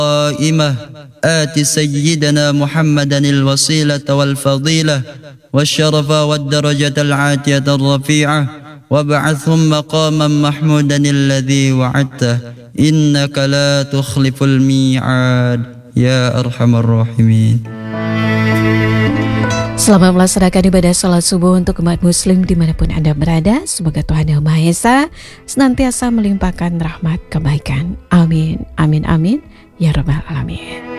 قائمة آت سيدنا محمدا الوسيلة والفضيلة والشرف والدرجة العاتية الرفيعة وابعثهم مقاما محمودا الذي وعدته إنك لا تخلف الميعاد يا أرحم الراحمين. Selamat melaksanakan ibadah salat subuh untuk umat muslim dimanapun Anda berada. Semoga Tuhan Yang Maha Esa senantiasa melimpahkan rahmat kebaikan. Amin, amin, amin, ya Rabbal Alamin.